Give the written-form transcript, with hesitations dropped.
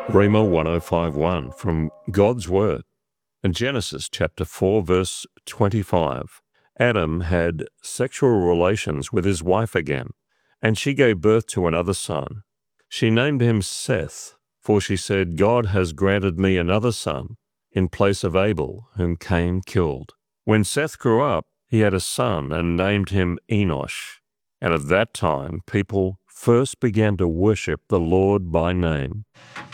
Rima 1051 from God's Word. In Genesis chapter 4, verse 25, Adam had sexual relations with his wife again, and she gave birth to another son. She named him Seth, for she said, God has granted me another son in place of Abel, whom Cain killed. When Seth grew up, he had a son and named him Enosh. And at that time, people first began to worship the Lord by name.